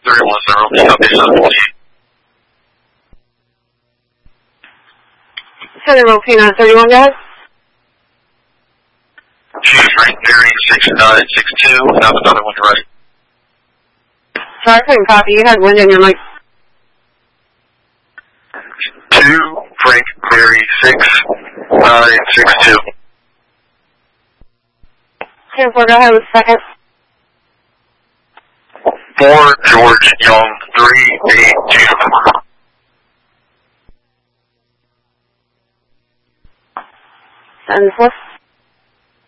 310. Copy 7. Center Road P931, guys. 2 Frank Perry 6962. Have another one ready. Sorry, I couldn't copy. You had wind in your mic. 2 Frank Perry 6962. 10-4, go ahead with second. 4 George Young 3824. And 4.